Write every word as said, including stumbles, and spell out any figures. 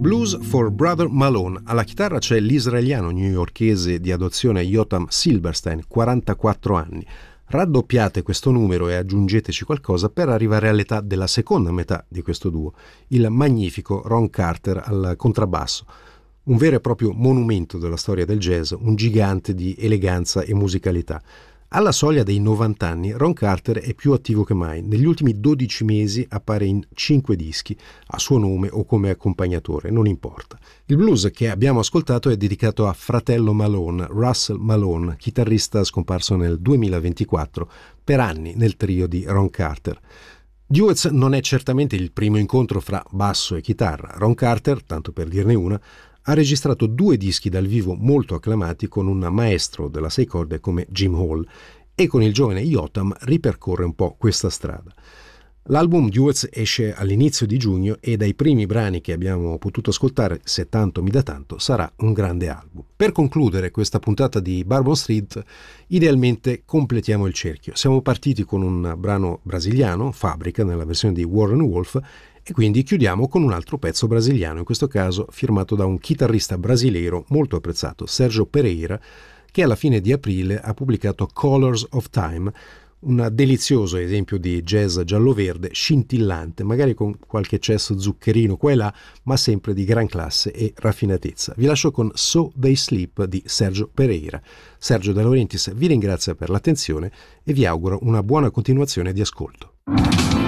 Blues for Brother Malone. Alla chitarra c'è l'israeliano newyorkese di adozione Yotam Silberstein, quarantaquattro anni. Raddoppiate questo numero e aggiungeteci qualcosa per arrivare all'età della seconda metà di questo duo, il magnifico Ron Carter al contrabbasso. Un vero e proprio monumento della storia del jazz, un gigante di eleganza e musicalità. Alla soglia dei novanta anni, Ron Carter è più attivo che mai. Negli ultimi dodici mesi appare in cinque dischi, a suo nome o come accompagnatore, non importa. Il blues che abbiamo ascoltato è dedicato a fratello Malone, Russell Malone, chitarrista scomparso nel duemilaventiquattro, per anni nel trio di Ron Carter. Duets non è certamente il primo incontro fra basso e chitarra. Ron Carter, tanto per dirne una, ha registrato due dischi dal vivo molto acclamati con un maestro della sei corde come Jim Hall e con il giovane Yotam ripercorre un po' questa strada. L'album Duets esce all'inizio di giugno e dai primi brani che abbiamo potuto ascoltare, Se tanto mi dà tanto, sarà un grande album. Per concludere questa puntata di Bourbon Street, idealmente completiamo il cerchio. Siamo partiti con un brano brasiliano, Fábrica, nella versione di Warren Wolf, e quindi chiudiamo con un altro pezzo brasiliano, in questo caso firmato da un chitarrista brasileiro molto apprezzato, Sérgio Pereira, che alla fine di aprile ha pubblicato Colors of Time, un delizioso esempio di jazz giallo-verde, scintillante, magari con qualche eccesso zuccherino qua e là, ma sempre di gran classe e raffinatezza. Vi lascio con So They Sleep di Sergio Pereira. Sergio De Laurentiis vi ringrazia per l'attenzione e vi auguro una buona continuazione di ascolto.